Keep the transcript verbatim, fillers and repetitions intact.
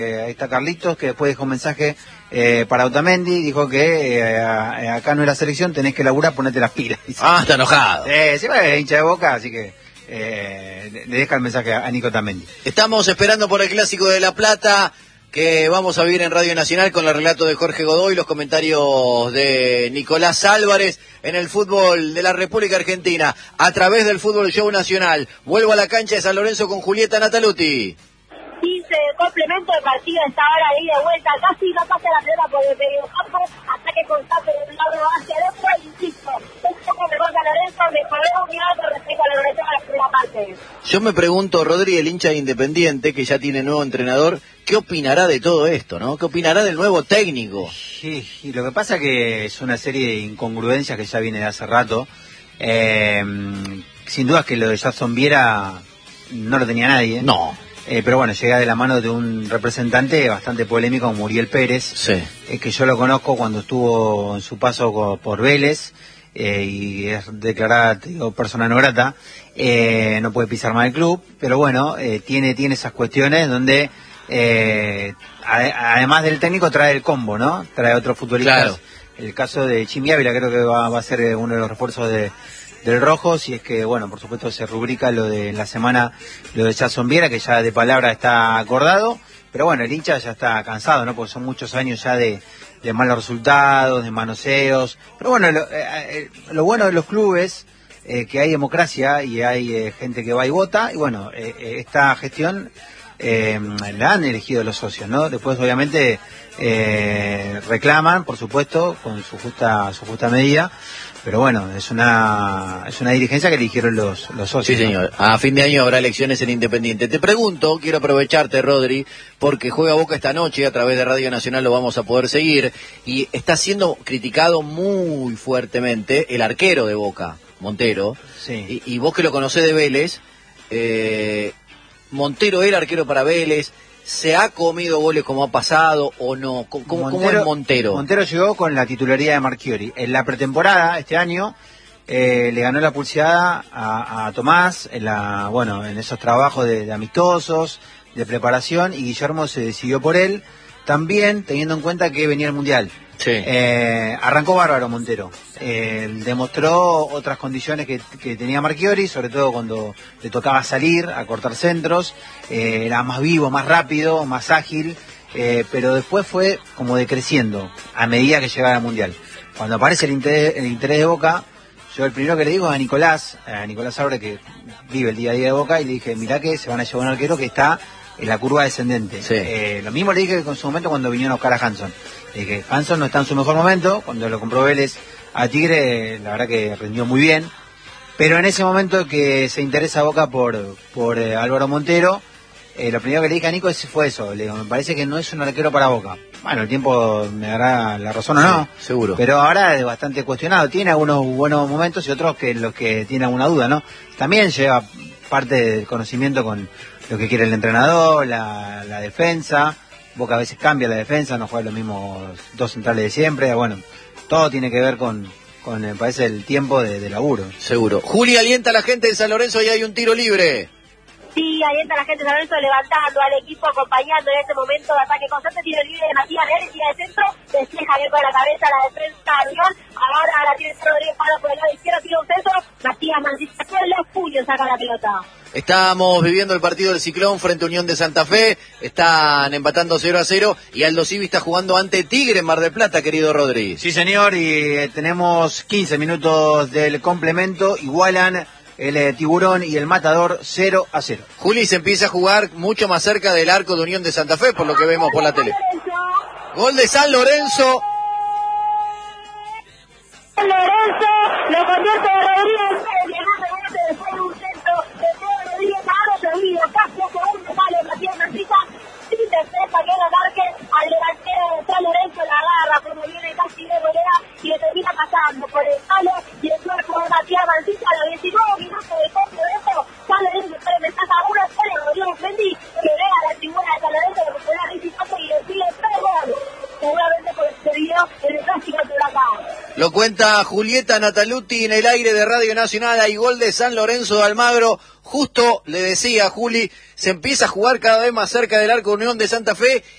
Eh, ahí está Carlitos, que después dejó un mensaje eh, para Otamendi, dijo que eh, acá no es la selección, tenés que laburar, ponete las pilas. Ah, está enojado. Eh, sí, es hincha de Boca, así que eh, le deja el mensaje a Nico Otamendi. Estamos esperando por el Clásico de La Plata, que vamos a vivir en Radio Nacional con el relato de Jorge Godoy, los comentarios de Nicolás Álvarez en el fútbol de la República Argentina, a través del Fútbol Show Nacional. Vuelvo a la cancha de San Lorenzo con Julieta Nataluti. quince complemento de partido, esta hora de ida y vuelta, casi no pasa la pelota por el medio campo, ataque constante de un lado hacia el otro, insisto, un poco mejor San Lorenzo, mejoró un minuto respecto a la Lorenzo a la primera parte. Yo me pregunto, Rodri, el hincha de Independiente, que ya tiene nuevo entrenador, ¿qué opinará de todo esto, no? ¿Qué opinará del nuevo técnico? Sí, y lo que pasa que es una serie de incongruencias que ya viene de hace rato. Eh, sin duda que lo de Jackson Viera no lo tenía nadie. No. Eh, pero bueno, llega de la mano de un representante bastante polémico como Muriel Pérez, Sí. eh, que yo lo conozco cuando estuvo en su paso co- por Vélez, eh, y es declarada, te digo, persona no grata, eh, no puede pisar más el club, pero bueno, eh, tiene, tiene esas cuestiones donde, eh, a- además del técnico, trae el combo, ¿no? Trae otros futbolistas. Claro. El caso de Chimi Ávila creo que va, va a ser eh, uno de los refuerzos de del Rojo, si es que, bueno, por supuesto se rubrica lo de la semana, lo de Jackson Viera, que ya de palabra está acordado, pero bueno, el hincha ya está cansado, ¿no? Porque son muchos años ya de, de malos resultados, de manoseos, pero bueno, lo, eh, eh, lo bueno de los clubes, eh, que hay democracia y hay eh, gente que va y vota, y bueno, eh, eh, esta gestión eh, la han elegido los socios, ¿no? Después, obviamente, eh, reclaman, por supuesto, con su justa, su justa medida, pero bueno, es una es una dirigencia que eligieron los, los socios. Sí, señor. ¿No? A fin de año habrá elecciones en Independiente. Te pregunto, quiero aprovecharte, Rodri, porque juega Boca esta noche, a través de Radio Nacional lo vamos a poder seguir, y está siendo criticado muy fuertemente el arquero de Boca, Montero. Sí. Y, y vos que lo conocés de Vélez, eh, Montero era arquero para Vélez, ¿se ha comido goles como ha pasado o no? ¿Cómo, cómo Montero, es Montero? Montero llegó con la titularidad de Marchiori. En la pretemporada, este año, eh, le ganó la pulseada a, a Tomás, en la, bueno, en esos trabajos de, de amistosos, de preparación, y Guillermo se decidió por él, también teniendo en cuenta que venía el Mundial. Sí. Eh, arrancó bárbaro Montero. Eh, demostró otras condiciones que, que tenía Marchiori, sobre todo cuando le tocaba salir a cortar centros. Eh, era más vivo, más rápido, más ágil, eh, pero después fue como decreciendo a medida que llegaba al Mundial. Cuando aparece el interés, el interés de Boca, yo el primero que le digo es a Nicolás, a Nicolás Abre, que vive el día a día de Boca, y le dije, mirá que se van a llevar un arquero que está en la curva descendente. Sí. Eh, lo mismo le dije en su momento cuando vinieron a buscar a Hanson. Le dije, Hanson no está en su mejor momento, cuando lo compró Vélez a Tigre, la verdad que rindió muy bien, pero en ese momento que se interesa Boca por, por eh, Álvaro Montero, eh, lo primero que le dije a Nico fue eso, le digo, me parece que no es un arquero para Boca. Bueno, el tiempo me dará la razón o no, Sí, seguro. pero ahora es bastante cuestionado, tiene algunos buenos momentos y otros que los que tiene alguna duda, ¿no? También lleva parte del conocimiento con lo que quiere el entrenador, la, la defensa. Boca a veces cambia la defensa, no juega los mismos dos centrales de siempre. Bueno, todo tiene que ver con, con me parece, el tiempo de, de laburo. Seguro. Juli, alienta a la gente de San Lorenzo y hay un tiro libre. Sí, ahí está la gente de San Lorenzo levantando al equipo, acompañando en este momento de ataque constante, tiro libre de Matías Vélez, tira de centro, despeja Javier con la cabeza, la defensa Arión, ahora la tiene Rodríguez para por el lado izquierdo, tira un centro, Matías Mancilla con los puños saca la pelota. Estamos viviendo el partido del Ciclón frente a Unión de Santa Fe, están empatando cero a cero y Aldo Civi está jugando ante Tigre en Mar del Plata, querido Rodri. Sí, señor, y eh, tenemos quince minutos del complemento, igualan el eh, Tiburón y el Matador cero a cero. Juli, se empieza a jugar mucho más cerca del arco de Unión de Santa Fe, por lo que vemos por la tele. Gol de San Lorenzo. San Lorenzo lo convierte de Rodríguez, le después de un centro de Pedro Rodríguez, ahora servido, casi a segundo sale Matías Mancilla, sin defensa que lo marque al delantero de San Lorenzo, la agarra como viene casi de volea y le termina pasando por el palo y el cuerpo de Matías Mancilla a los diecinueve minutos de complemento. San Lorenzo trae ventaja a uno, sale Rodríguez Mendy, que ve a la tribuna de San Lorenzo que popular visitante y decide tres goles, seguramente por este video en el clásico de Huracán. Lo cuenta Julieta Nataluti en el aire de Radio Nacional. Hay gol de San Lorenzo de Almagro. Justo le decía a Juli, se empieza a jugar cada vez más cerca del arco de Unión de Santa Fe